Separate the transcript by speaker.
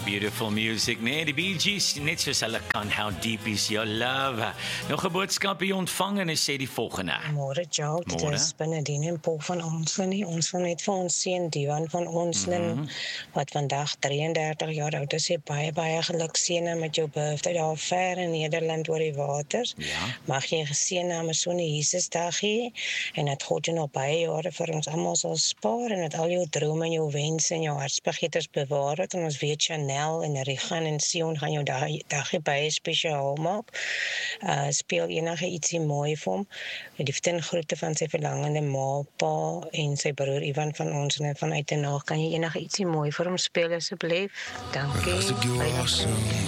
Speaker 1: Beautiful music, nee, die Bee Gees, net soos hulle kan, How Deep Is Your Love. Nog 'n boodskap hier ontvang en hy sê die volgende.
Speaker 2: Môre, Joe, dit
Speaker 1: Môre.
Speaker 2: is Benedine en Paul van Onselen. Ons wil net vir ons seun Diwan van Onselen, wat vandag 33 jaar oud is, baie geluk seëne met jou birthday daar ver in Nederland oor die water.
Speaker 1: Ja.
Speaker 2: Mag jy 'n geseënde Amasone Jesusdag hê en dat God jou nog baie jare vir ons almal sal spaar en dat al jou drome en jou wense en jou hartsbegeertes bewaar het. En ons weet Chanel en Regan en Sion gaan jou dag baie spesiaal maak. Speel enige ietsie mooi vir hom. Met die groete van sy verlangende ma, pa en sy broer Ivan van ons en vanuit die naag kan jy enige ietsie mooi vir hom speel asseblief. Dankie.